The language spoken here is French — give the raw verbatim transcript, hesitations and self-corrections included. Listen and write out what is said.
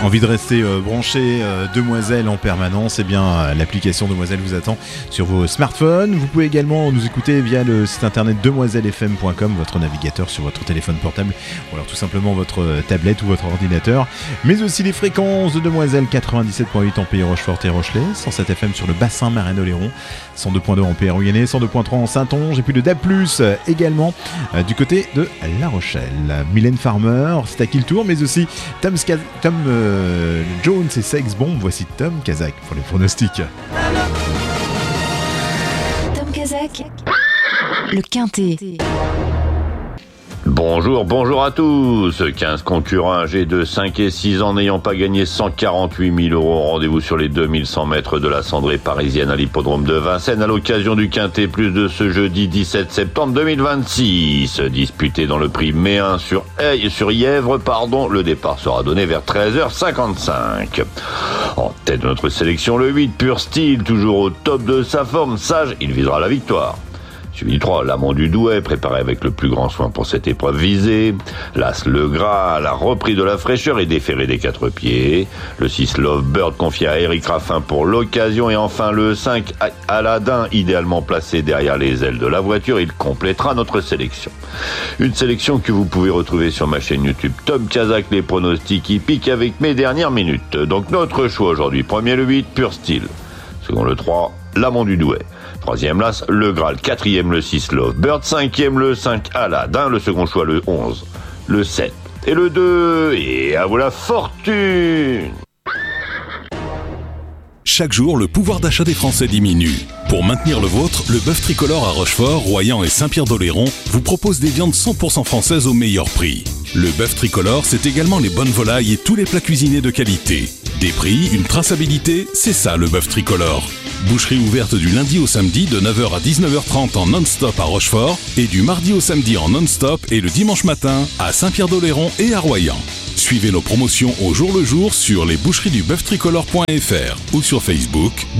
Envie de rester euh, branché euh, Demoiselle en permanence, eh bien euh, l'application Demoiselle vous attend sur vos smartphones. Vous pouvez également nous écouter via le site internet demoiselle f m point com, votre navigateur sur votre téléphone portable ou alors tout simplement votre euh, tablette ou votre ordinateur. Mais aussi les fréquences de Demoiselle, quatre-vingt-dix-sept virgule huit en Pays Rochefort et Rochelet, cent sept F M sur le bassin Marais-Oléron, cent deux virgule deux en P R U cent deux virgule trois en Saintonge et puis le D A B plus, euh, également euh, du côté de La Rochelle. Mylène Farmer, c'est à qui le tour, mais aussi Tom, Ska- Tom euh, Jones et Sex Bomb. Voici Tom Kazak pour les pronostics. Tom Kazak, le Quintet. Bonjour, bonjour à tous. quinze concurrents âgés de cinq et six ans n'ayant pas gagné cent quarante-huit mille euros. Rendez-vous sur les deux mille cent mètres de la cendrée parisienne à l'hippodrome de Vincennes à l'occasion du Quintet Plus de ce jeudi dix-sept septembre deux mille vingt-six. Disputé dans le prix Méun sur, sur Yèvre, pardon, le départ sera donné vers treize heures cinquante-cinq. En tête de notre sélection, le huit, Pur Style, toujours au top de sa forme. Sage, il visera la victoire. Suivi du trois, l'Amant du Douai, préparé avec le plus grand soin pour cette épreuve visée. L'As Le Gras, la reprise de la fraîcheur et déféré des quatre pieds. Le six, Love Bird, confié à Eric Raffin pour l'occasion. Et enfin le cinq, Aladdin, idéalement placé derrière les ailes de la voiture. Il complétera notre sélection. Une sélection que vous pouvez retrouver sur ma chaîne YouTube Tom Kazak, les pronostics hippiques avec mes dernières minutes. Donc notre choix aujourd'hui, premier le huit, Pur Style. Second le trois, l'Amant du Douai. Troisième l'As, le Graal. Quatrième le six, Love Bird. Cinquième le cinq, Aladdin. Le second choix le onze, le sept et le deux. Et à vous la fortune! Chaque jour, le pouvoir d'achat des Français diminue. Pour maintenir le vôtre, le bœuf tricolore à Rochefort, Royan et Saint-Pierre-d'Oléron vous propose des viandes cent pour cent françaises au meilleur prix. Le bœuf tricolore, c'est également les bonnes volailles et tous les plats cuisinés de qualité. Des prix, une traçabilité, c'est ça le bœuf tricolore. Boucherie ouverte du lundi au samedi de neuf heures à dix-neuf heures trente en non-stop à Rochefort et du mardi au samedi en non-stop et le dimanche matin à Saint-Pierre-d'Oléron et à Royan. Suivez nos promotions au jour le jour sur lesboucheries du bœuf tricolore point f r ou sur Facebook.